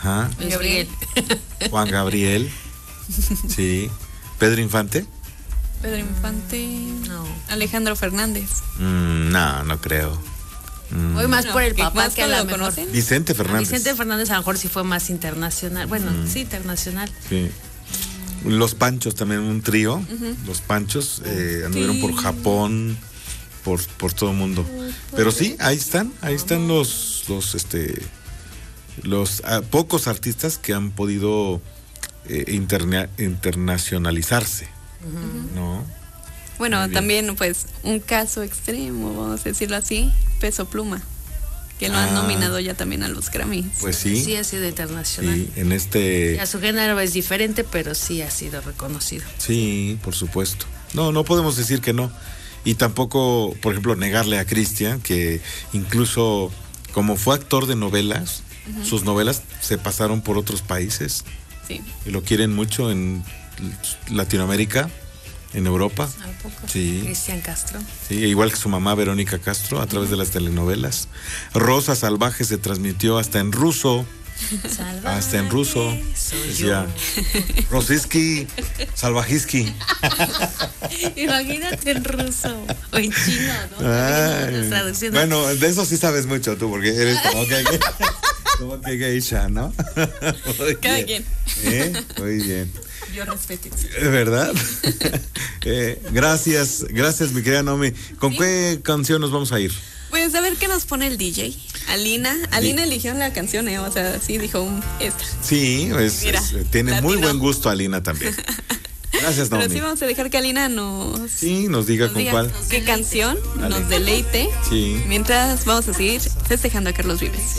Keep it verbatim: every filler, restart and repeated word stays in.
Ajá. Luis Gabriel. Juan Gabriel. Sí. Pedro Infante. Pedro Infante. No. Alejandro Fernández. Mm, no, no creo. Mm. Voy más No, por el ¿qué papá más que a que la lo mejor. conocen? Vicente Fernández. Vicente Fernández a lo mejor sí fue más internacional. Bueno, Mm. sí, internacional. Sí. Los Panchos también, un trío. Uh-huh. Los Panchos eh, anduvieron sí. por Japón, por, por todo el mundo. Pero sí, ahí están, ahí están los, los, este, los uh, pocos artistas que han podido eh, interna- internacionalizarse, uh-huh. ¿no? Bueno, también, pues, un caso extremo, vamos a decirlo así, Peso Pluma, que lo ah, han nominado ya también a los Grammys. Pues sí. Sí, ha sido internacional. Sí, en este... A su género es diferente, pero sí ha sido reconocido. Sí, por supuesto. No, no podemos decir que no. Y tampoco, por ejemplo, negarle a Cristian que incluso como fue actor de novelas, uh-huh. sus novelas se pasaron por otros países. Sí. Y lo quieren mucho en Latinoamérica. En Europa. ¿A poco? Sí. Cristian Castro. Sí, igual que su mamá Verónica Castro a través de las telenovelas. Rosa Salvaje se transmitió hasta en ruso. Salvaje, hasta en ruso. Decía Rosiski, Salvajiski. Imagínate en ruso o en chino, ¿no? Ay, bueno, de eso sí sabes mucho tú, porque eres como que como que geisha, ¿no? Cada quien. ¿Eh? Muy bien. Yo respeto. ¿Verdad? eh, gracias, gracias mi querida Naomi. ¿Con ¿Sí? qué canción nos vamos a ir? Pues a ver qué nos pone el D J. Alina, Alina sí. eligió la canción, ¿eh? O sea, sí dijo um, esta. Sí, es, Mira, es, tiene latino. Muy buen gusto Alina también. Gracias, Naomi. Pero sí vamos a dejar que Alina nos... Sí, nos diga nos con diga cuál. ¿Qué canción Dale. Nos deleite? Sí. Mientras vamos a seguir festejando a Carlos Vives.